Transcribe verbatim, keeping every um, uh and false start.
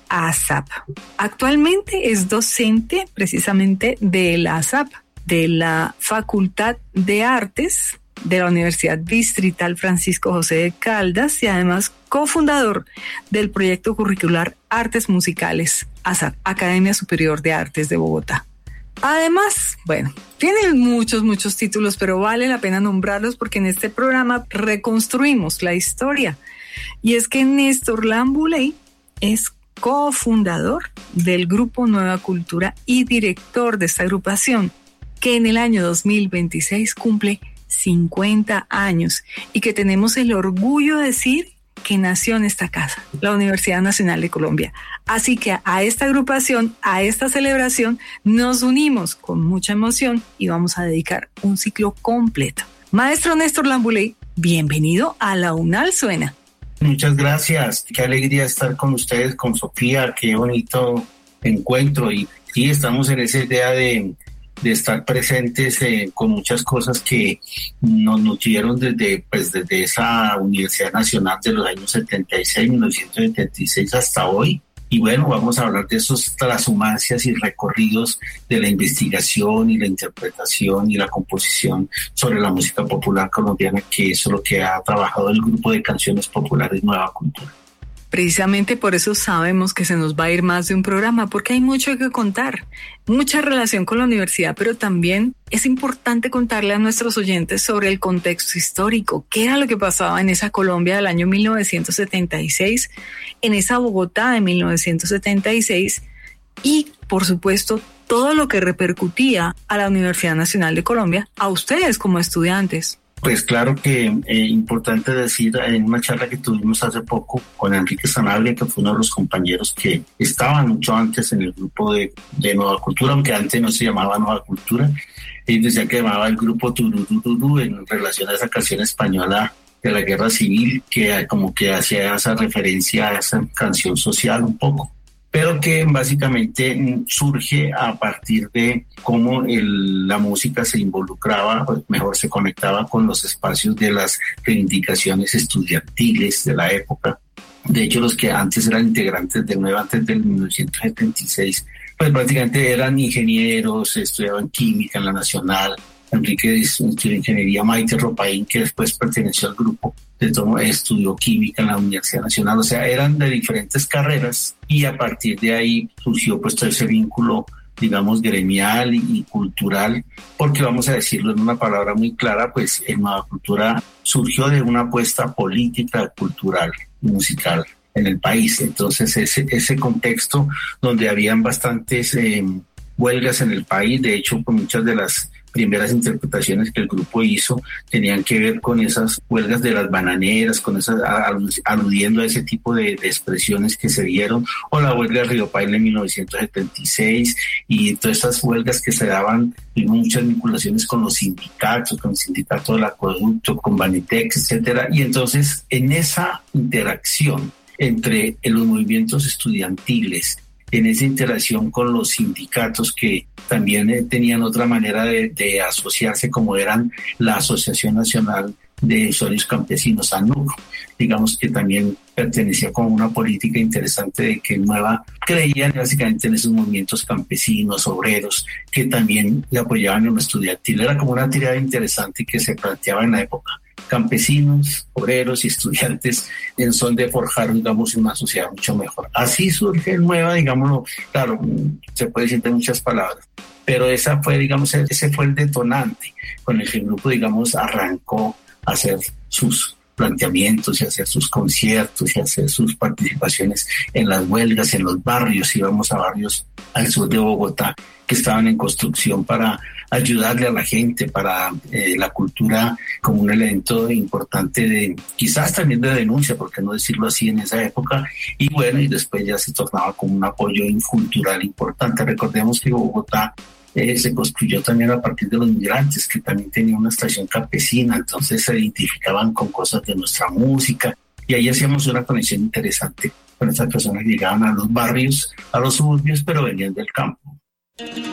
ASAP. Actualmente es docente precisamente de la ASAP, de la Facultad de Artes de la Universidad Distrital Francisco José de Caldas y además cofundador del proyecto curricular Artes Musicales, ASAP, Academia Superior de Artes de Bogotá. Además, bueno, tienen muchos, muchos títulos, pero vale la pena nombrarlos porque en este programa reconstruimos la historia. Y es que Néstor Lambuley es cofundador del Grupo Nueva Cultura y director de esta agrupación, que en el año dos mil veintiséis cumple cincuenta años y que tenemos el orgullo de decir que nació en esta casa, la Universidad Nacional de Colombia. Así que a esta agrupación, a esta celebración, nos unimos con mucha emoción y vamos a dedicar un ciclo completo. Maestro Néstor Lambuley, bienvenido a La UNAL Suena. Muchas gracias, qué alegría estar con ustedes, con Sofía, qué bonito encuentro. Y sí, estamos en esa idea de, de estar presentes eh, con muchas cosas que nos nutrieron desde, pues, desde esa Universidad Nacional de los años setenta y seis, mil novecientos setenta y seis hasta hoy. Y bueno, vamos a hablar de esos transhumancias y recorridos de la investigación y la interpretación y la composición sobre la música popular colombiana, que eso es lo que ha trabajado el grupo de canciones populares Nueva Cultura. Precisamente por eso sabemos que se nos va a ir más de un programa, porque hay mucho que contar, mucha relación con la universidad, pero también es importante contarle a nuestros oyentes sobre el contexto histórico, qué era lo que pasaba en esa Colombia del año mil novecientos setenta y seis, en esa Bogotá de mil novecientos setenta y seis y, por supuesto, todo lo que repercutía a la Universidad Nacional de Colombia, a ustedes como estudiantes. Pues claro que es eh, importante decir, en una charla que tuvimos hace poco con Enrique Sanabria, que fue uno de los compañeros que estaban mucho antes en el grupo de, de Nueva Cultura, aunque antes no se llamaba Nueva Cultura, y decía que llamaba el grupo Tururururu en relación a esa canción española de la Guerra Civil, que como que hacía esa referencia a esa canción social un poco, pero que básicamente surge a partir de cómo el, la música se involucraba, pues mejor se conectaba con los espacios de las reivindicaciones estudiantiles de la época. De hecho, los que antes eran integrantes de Nueva, antes del mil novecientos setenta y seis, pues prácticamente eran ingenieros, estudiaban química en la Nacional. Enrique estudió ingeniería, Maite Ropaín, que después perteneció al grupo, de todo, estudió química en la Universidad Nacional, o sea, eran de diferentes carreras y a partir de ahí surgió pues todo ese vínculo, digamos, gremial y, y cultural, porque vamos a decirlo en una palabra muy clara, pues en Nueva Cultura surgió de una apuesta política, cultural y musical en el país. Entonces ese, ese contexto donde habían bastantes eh, huelgas en el país, de hecho con muchas de las primeras interpretaciones que el grupo hizo tenían que ver con esas huelgas de las bananeras, con esas aludiendo a ese tipo de, de expresiones que se dieron, o la huelga de Río Paila en mil novecientos setenta y seis, y todas estas huelgas que se daban, y muchas vinculaciones con los sindicatos, con el sindicato del acueducto, con Banitex, etcétera. Y entonces en esa interacción entre los movimientos estudiantiles, en esa interacción con los sindicatos que también eh, tenían otra manera de, de asociarse, como eran la Asociación Nacional de Usuarios Campesinos, ANUC, digamos que también pertenecía como una política interesante de que Nueva creían básicamente en esos movimientos campesinos, obreros, que también le apoyaban en lo estudiantil. Era como una tirada interesante que se planteaba en la época. Campesinos, obreros y estudiantes en son de forjar, digamos, una sociedad mucho mejor. Así surge Nueva, digámoslo, claro, se puede decir de muchas palabras, pero esa fue, digamos, ese fue el detonante con el que el grupo, digamos, arrancó a hacer sus planteamientos y hacer sus conciertos y hacer sus participaciones en las huelgas, en los barrios. Íbamos a barrios al sur de Bogotá que estaban en construcción para ayudarle a la gente, para eh, la cultura como un elemento importante de, quizás también de denuncia, por qué no decirlo así en esa época, y bueno, y después ya se tornaba como un apoyo cultural importante. Recordemos que Bogotá eh, se construyó también a partir de los migrantes, que también tenían una estación campesina, entonces se identificaban con cosas de nuestra música, y ahí hacíamos una conexión interesante con esas personas que llegaban a los barrios, a los suburbios, pero venían del campo.